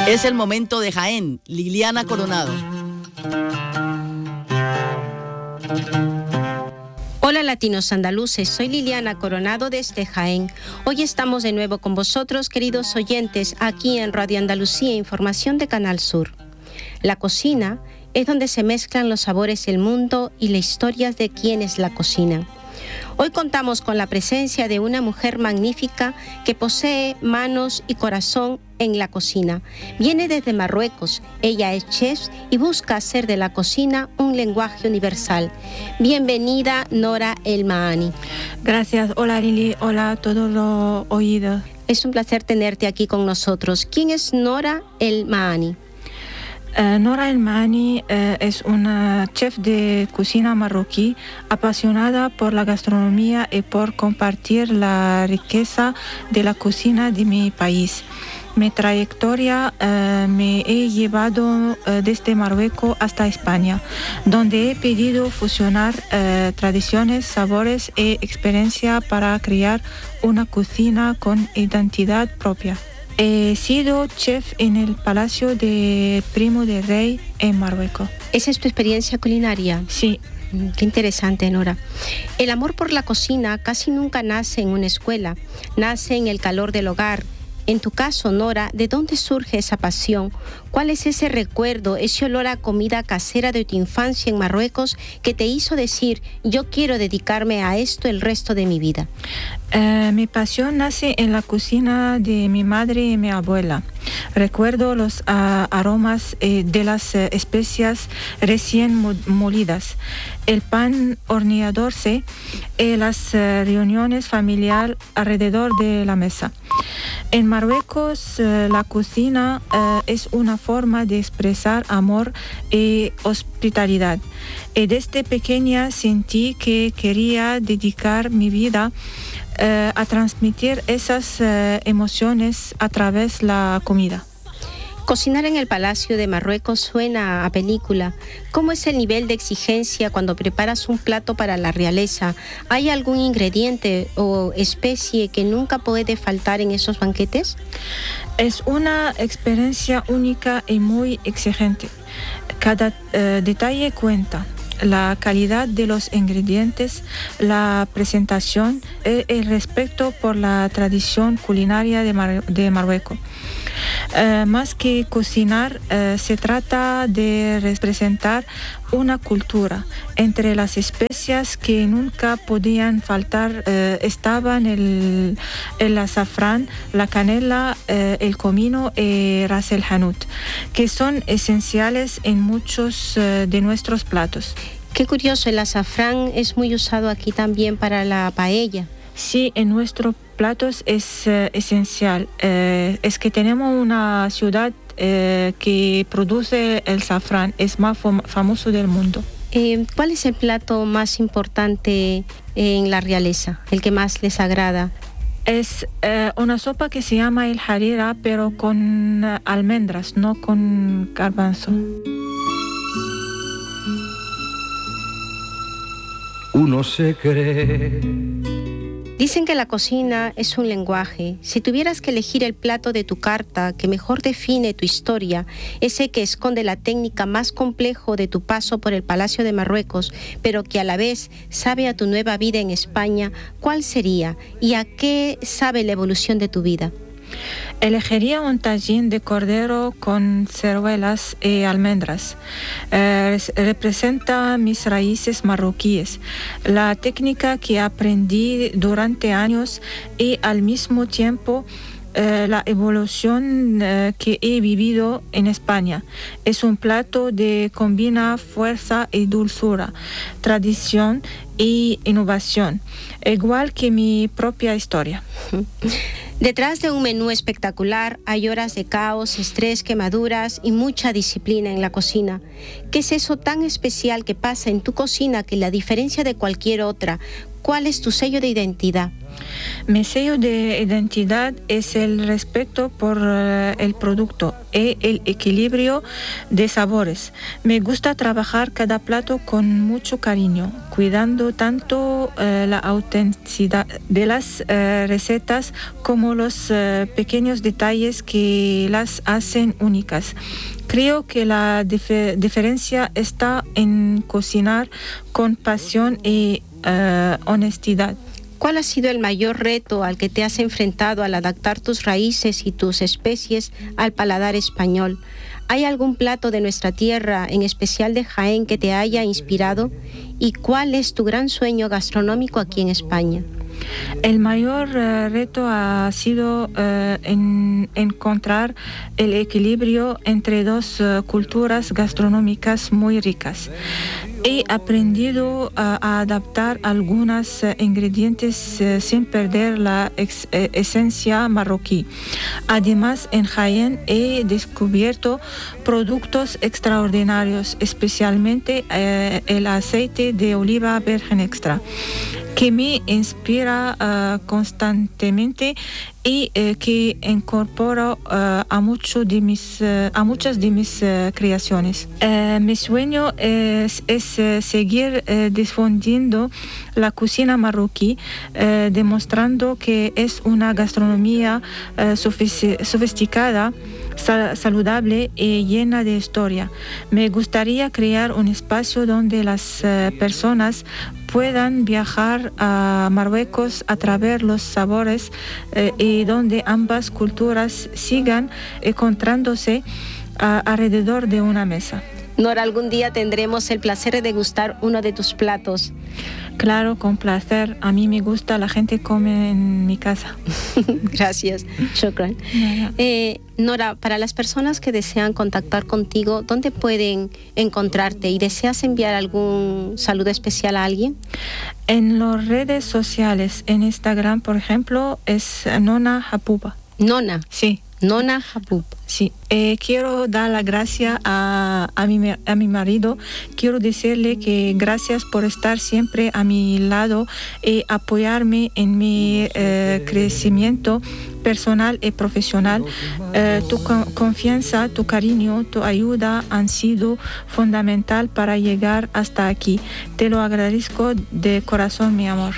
Es el momento de Jaén, Liliana Coronado. Hola latinos andaluces, soy Liliana Coronado desde Jaén. Hoy estamos de nuevo con vosotros, queridos oyentes, aquí en Radio Andalucía, Información de Canal Sur. La cocina es donde se mezclan los sabores del mundo y las historias de quienes la cocinan. Hoy contamos con la presencia de una mujer magnífica que posee manos y corazón en la cocina. Viene desde Marruecos, ella es chef y busca hacer de la cocina un lenguaje universal. Bienvenida, Nora El Mahani. Gracias, hola Lili, hola a todos los oídos. Es un placer tenerte aquí con nosotros. ¿Quién es Nora El Mahani? Nora El Mahani es una chef de cocina marroquí apasionada por la gastronomía y por compartir la riqueza de la cocina de mi país. Mi trayectoria me he llevado desde Marruecos hasta España, donde he podido fusionar tradiciones, sabores y experiencia para crear una cocina con identidad propia. He sido chef en el Palacio de Primo de Rey en Marruecos. ¿Esa es tu experiencia culinaria? Sí. Qué interesante, Nora. El amor por la cocina casi nunca nace en una escuela, nace en el calor del hogar. En tu caso, Nora, ¿de dónde surge esa pasión? ¿Cuál es ese recuerdo, ese olor a comida casera de tu infancia en Marruecos que te hizo decir, yo quiero dedicarme a esto el resto de mi vida? Mi pasión nace en la cocina de mi madre y mi abuela. Recuerdo los aromas de las especias recién molidas, el pan horneadorse y las reuniones familiares alrededor de la mesa. En Marruecos, la cocina es una forma de expresar amor y hospitalidad. Y desde pequeña sentí que quería dedicar mi vida a transmitir esas emociones a través de la comida. Cocinar en el Palacio de Marruecos suena a película. ¿Cómo es el nivel de exigencia cuando preparas un plato para la realeza? ¿Hay algún ingrediente o especie que nunca puede faltar en esos banquetes? Es una experiencia única y muy exigente. Cada detalle cuenta. La calidad de los ingredientes, la presentación y el respeto por la tradición culinaria de Marruecos. Más que cocinar, se trata de representar una cultura. Entre las especias que nunca podían faltar estaban el azafrán, la canela, el comino y ras el hanout, que son esenciales en muchos de nuestros platos. Qué curioso, el azafrán es muy usado aquí también para la paella. Sí, en nuestros platos es esencial. Es que tenemos una ciudad que produce el azafrán, es más famoso del mundo. ¿Cuál es el plato más importante en la realeza, el que más les agrada? Es una sopa que se llama el harira, pero con almendras, no con garbanzo. Uno se cree. Dicen que la cocina es un lenguaje. Si tuvieras que elegir el plato de tu carta que mejor define tu historia, ese que esconde la técnica más complejo de tu paso por el Palacio de Marruecos, pero que a la vez sabe a tu nueva vida en España, ¿cuál sería? ¿Y a qué sabe la evolución de tu vida? Elegiría un tajín de cordero con ciruelas y almendras. Representa mis raíces marroquíes, la técnica que aprendí durante años y al mismo tiempo la evolución que he vivido en España. Es un plato que combina fuerza y dulzura, tradición y innovación, igual que mi propia historia. Detrás de un menú espectacular hay horas de caos, estrés, quemaduras y mucha disciplina en la cocina. ¿Qué es eso tan especial que pasa en tu cocina que la diferencia de cualquier otra? ¿Cuál es tu sello de identidad? Mi sello de identidad es el respeto por el producto y el equilibrio de sabores. Me gusta trabajar cada plato con mucho cariño, cuidando tanto la autenticidad de las recetas como los pequeños detalles que las hacen únicas. Creo que la diferencia está en cocinar con pasión y honestidad. ¿Cuál ha sido el mayor reto al que te has enfrentado al adaptar tus raíces y tus especies al paladar español? ¿Hay algún plato de nuestra tierra, en especial de Jaén, que te haya inspirado? ¿Y cuál es tu gran sueño gastronómico aquí en España? El mayor reto ha sido encontrar el equilibrio entre dos culturas gastronómicas muy ricas. He aprendido a adaptar algunos ingredientes sin perder la esencia marroquí. Además, en Jaén he descubierto productos extraordinarios, especialmente el aceite de oliva virgen extra, que me inspira constantemente y que incorporo a muchas de mis creaciones. Mi sueño es seguir difundiendo la cocina marroquí, demostrando que es una gastronomía sofisticada, saludable y llena de historia. Me gustaría crear un espacio donde las personas puedan viajar a Marruecos a través de los sabores y donde ambas culturas sigan encontrándose alrededor de una mesa. Nora, algún día tendremos el placer de degustar uno de tus platos. Claro, con placer. A mí me gusta, la gente come en mi casa. Gracias, shukran. Nora, para las personas que desean contactar contigo, ¿dónde pueden encontrarte? ¿Y deseas enviar algún saludo especial a alguien? En las redes sociales, en Instagram, por ejemplo, es Nona Hapuba. ¿Nona? Sí. Nona Habub. Sí, quiero dar las gracias a mi marido. Quiero decirle que gracias por estar siempre a mi lado y apoyarme en mi crecimiento personal y profesional. Tu confianza, tu cariño, tu ayuda han sido fundamental para llegar hasta aquí. Te lo agradezco de corazón, mi amor.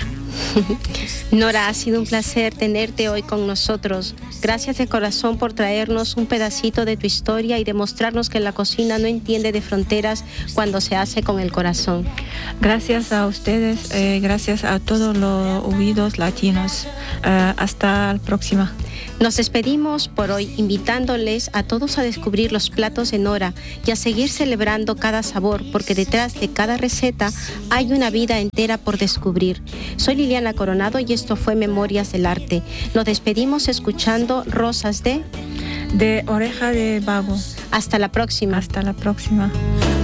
Nora, ha sido un placer tenerte hoy con nosotros. Gracias de corazón por traernos un pedacito de tu historia y demostrarnos que la cocina no entiende de fronteras cuando se hace con el corazón. Gracias a ustedes, gracias a todos los oídos latinos. Hasta la próxima. Nos despedimos por hoy invitándoles a todos a descubrir los platos de Nora y a seguir celebrando cada sabor, porque detrás de cada receta hay una vida entera por descubrir. Soy Liliana Coronado y esto fue Memorias del Arte. Nos despedimos escuchando Rosas de Oreja de Babo. Hasta la próxima. Hasta la próxima.